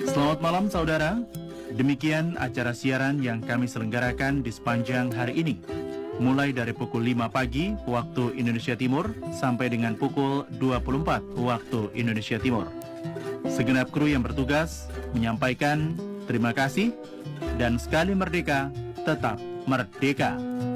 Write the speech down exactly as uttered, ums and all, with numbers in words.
Selamat malam saudara, demikian acara siaran yang kami selenggarakan di sepanjang hari ini. Mulai dari pukul lima pagi waktu Indonesia Timur sampai dengan pukul dua puluh empat waktu Indonesia Timur. Segenap kru yang bertugas menyampaikan terima kasih dan sekali merdeka, tetap merdeka.